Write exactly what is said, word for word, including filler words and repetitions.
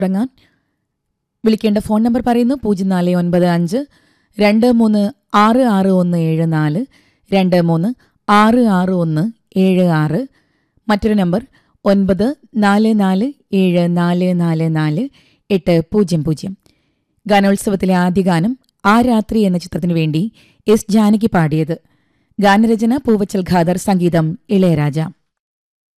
തുടങ്ങാൻ വിളിക്കേണ്ട phone number പറയുന്നു പൂജ്യം നാല് ഒൻപത് അഞ്ച് രണ്ട് മൂന്ന് ആറ് ആറ് ഒന്ന് ഏഴ് നാല് രണ്ട് മൂന്ന് ആറ് ആറ് ഒന്ന് ഏഴ് ആറ്. മറ്റൊരു നമ്പർ ഒൻപത് നാല് നാല് ഏഴ് നാല് നാല് നാല് എട്ട് പൂജ്യം പൂജ്യം. ഗാനോത്സവത്തിലെ ആദ്യ ഗാനം ആ രാത്രി എന്ന ചിത്രത്തിനു വേണ്ടി എസ് ജാനകി പാടിയത്. ഗാനരചന പൂവച്ചൽ ഖാദർ, സംഗീതം ഇളയരാജ.